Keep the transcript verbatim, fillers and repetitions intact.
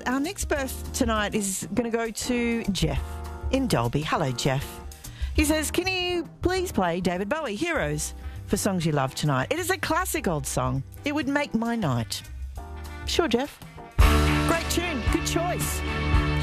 our next birth tonight is going to go to Jeff in Dalby. Hello, Jeff. He says, can you please play David Bowie, Heroes, for songs you love tonight? It is a classic old song. It would make my night. Sure, Jeff. Great tune. Good choice.